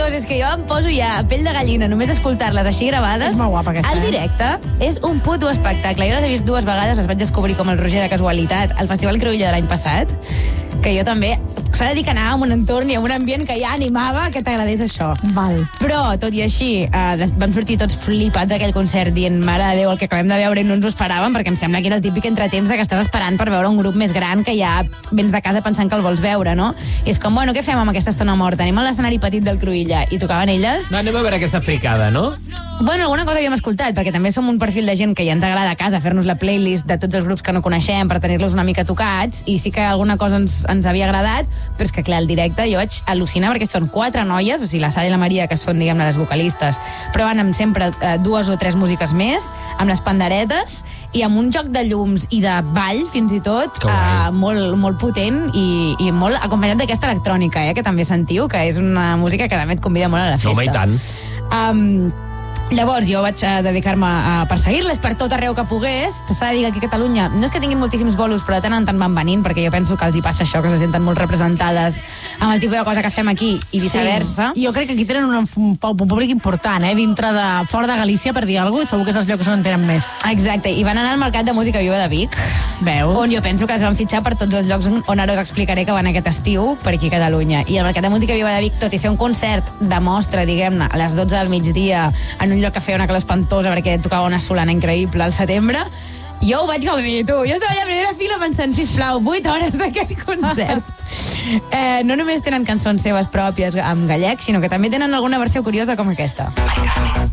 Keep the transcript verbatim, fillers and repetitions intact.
Pues és que jo em poso ja pell de gallina només d'escoltar-les així gravades. És molt guapa, aquesta, Al eh? directe és un puto espectacle. Jo les he vist dues vegades, les vaig descobrir com el Roger de casualitat al Festival Cruïlla de l'any passat, que jo també... S'ha de dir que anava en un entorn i en un ambient que ja animava que t'agradés això. Val. Però, tot i així, eh, vam sortir tots flipats d'aquell concert dient, mare de Déu, el que acabem de veure i no ens ho esperàvem, perquè em sembla que era el típic entretemps que estàs esperant per veure un grup més gran que ja vens de casa pensant que el vols veure, no? I és com, bueno, què fem amb aquesta estona morta? Anem a l'escenari petit del Cruïlla i tocaven elles. No, anem a veure aquesta fricada, no? Bueno, alguna cosa havíem escoltat, perquè també som un perfil de gent que ja ens agrada a casa fer-nos la playlist de tots els grups que no coneixem per tenir-los una mica tocats, i sí que alguna cosa ens, ens havia agradat, però és que, clar, al directe jo vaig al·lucinar perquè són quatre noies, o sigui, la Sara i la Maria, que són, diguem-ne, les vocalistes, però van amb sempre eh, dues o tres músiques més, amb les panderetes, i amb un joc de llums i de ball, fins i tot, eh, molt, molt potent i, i molt acompanyat d'aquesta electrònica, eh, que també sentiu, que és una música que també et convida molt a la festa. Home, i tant. Um, Llavors jo vaig uh, dedicar-me a perseguir-les per tot arreu que pogués. S'ha de dir que aquí a Catalunya no és que tinguin moltíssims bolos, però de tant en tant van venint, perquè jo penso que els hi passa això, que se senten molt representades amb el tipus de cosa que fem aquí i viceversa. Sí. Jo crec que aquí tenen un, un, un públic important, eh? Dintre de... fora de Galícia, per dir alguna cosa, segur que és els llocs on en tenen més. Exacte, i van anar al Mercat de Música Viva de Vic. Veus? On jo penso que es van fitxar per tots els llocs on ara us explicaré que van aquest estiu per aquí a Catalunya. I el Mercat de Música Viva de Vic, tot i ser un concert de mostra, diguem-ne, a les dotze del migdia, en un lloc que feia una calor espantosa perquè tocava una solana increïble al setembre, jo ho vaig gaudir, tu. Jo estava allà a la primera fila pensant, sisplau, vuit hores d'aquest concert. eh, no només tenen cançons seves pròpies en gallec, sinó que també tenen alguna versió curiosa com aquesta.